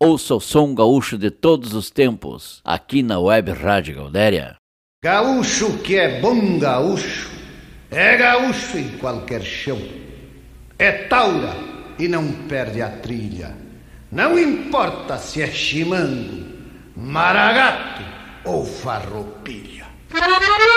Ouça o som gaúcho de todos os tempos, aqui na Web Rádio Gaudéria. Gaúcho que é bom gaúcho, é gaúcho em qualquer chão. É taura e não perde a trilha. Não importa se é chimango, maragato ou farroupilha.